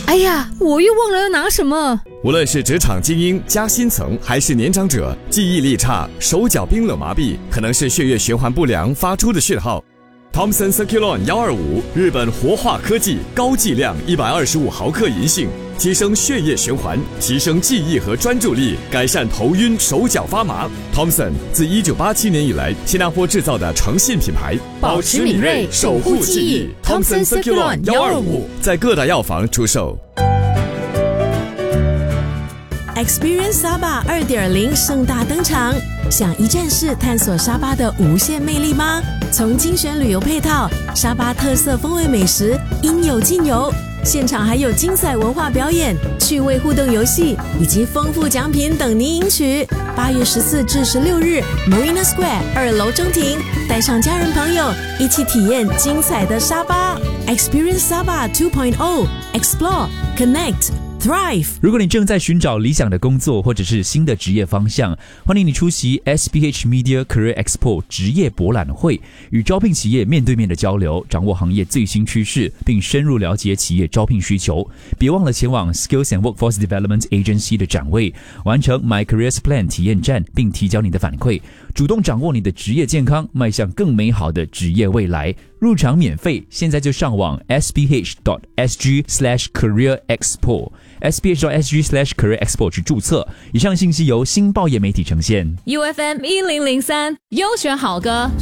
哎呀，我又忘了要拿什么。 无论是职场精英、加薪层，还是年长者，记忆力差、手脚冰冷麻痹，可能是血液循环不良发出的讯号。Thomson Circulon 125，日本活化科技，高剂量125毫克银杏，提升血液循环，提升记忆和专注力，改善头晕、手脚发麻。Thomson 自1987年以来，新加坡制造的诚信品牌， 保持敏锐，守护记忆。Thomson Circulon 125 在各大药房出售。 Experience Sabah 2.0 盛大登场，想一站式探索沙巴的无限魅力吗？从精选旅游配套、沙巴特色风味美食应有尽有，现场还有精彩文化表演、趣味互动游戏以及丰富奖品等您赢取。8月14至16日 Marina Square 2楼中庭，带上家人朋友一起体验精彩的沙巴。Experience Sabah 2.0 Explore Connect Thrive。 如果你正在寻找理想的工作或者是新的职业方向，欢迎你出席 SPH Media Career Expo 职业博览会，与招聘企业面对面的交流，掌握行业最新趋势，并深入了解企业招聘需求。别忘了前往 Skills and Workforce Development Agency 的展位，完成 My Careers Plan 体验站，并提交你的反馈，主动掌握你的职业健康，迈向更美好的职业未来。入场免费，现在就上网 sph.sg/careerexpo sph.sg/careerexpo 去注册。以上信息由新报业媒体呈现。 UFM 1003优选好歌。